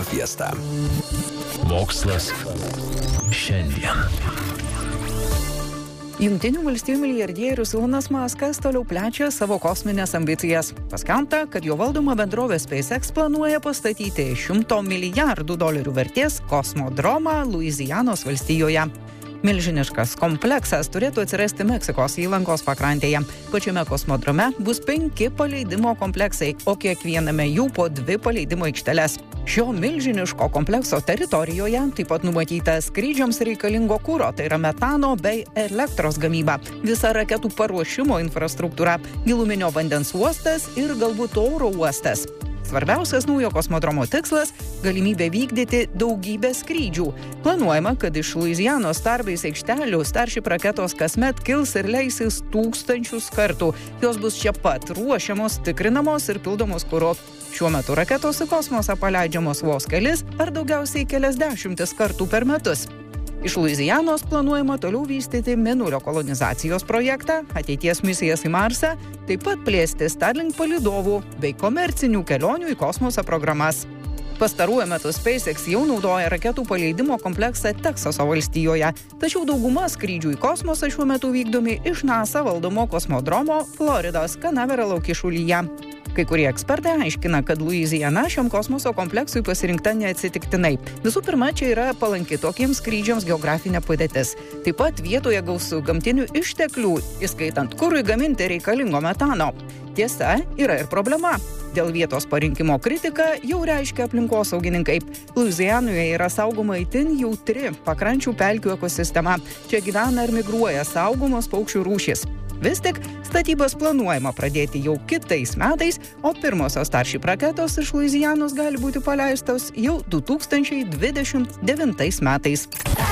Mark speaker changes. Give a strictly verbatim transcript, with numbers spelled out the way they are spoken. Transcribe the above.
Speaker 1: Fiesta.
Speaker 2: Mokslas šiandien.
Speaker 3: Jungtinių valstijų milijardierius Elonas Muskas toliau plečia savo kosminės ambicijas. Paskelbta, kad jo valdoma bendrovė SpaceX planuoja pastatyti šimto milijardų dolerių vertės kosmodromą Luizianos valstijoje. Milžiniškas kompleksas turėtų atsirasti Meksikos įlankos pakrantėje. Pačiame kosmodrome bus penki paleidimo kompleksai, o kiekviename jų po dvi paleidimo aikšteles. Šio milžiniško komplekso teritorijoje taip pat numatyta skrydžiams reikalingo kuro, tai yra metano bei elektros gamyba, visa raketų paruošimo infrastruktūra, giluminio vandens uostas ir galbūt oro uostas. Svarbiausias naujo kosmodromo tikslas – galimybė vykdyti daugybę skrydžių. Planuojama, kad iš Luizianos Starbase aikštelių Starship raketos kasmet kils ir leisis tūkstančius kartų. Jos bus čia pat ruošiamos, tikrinamos ir pildomos kuro. Šiuo metu raketos į kosmosą paleidžiamos vos kelis ar daugiausiai kelias dešimtis kartų per metus. Iš Luizianos planuojama toliau vystyti mėnulio kolonizacijos projektą, ateities misijas į Marsą, taip pat plėsti Starlink palydovų bei komercinių kelionių į kosmosą programas. Pastaruoju metu SpaceX jau naudoja raketų paleidimo kompleksą Teksaso valstijoje, tačiau dauguma skrydžių į kosmosą šiuo metu vykdomi iš NASA valdomo kosmodromo Floridos Canaveral kyšulyje. Kai kurie ekspertai aiškina, kad Luiziana šiam kosmoso kompleksui pasirinkta neatsitiktinai. Visų pirma, čia yra palanki tokiems skrydžiams geografinė padėtis. Taip pat vietoje gausu gamtinių išteklių, įskaitant kurui gaminti reikalingo metano. Tiesa, yra ir problema. Dėl vietos parinkimo kritika jau reiškia aplinkosaugininkai. Luizianoje yra saugoma itin jautri pakrančių pelkių ekosistema. Čia gyvena ir migruoja saugomos paukščių rūšys. Vis tik statybas planuojama pradėti jau kitais metais, o pirmosios Starship raketos iš Luizianos gali būti paleistos jau du tūkstančiai dvidešimt devintais metais.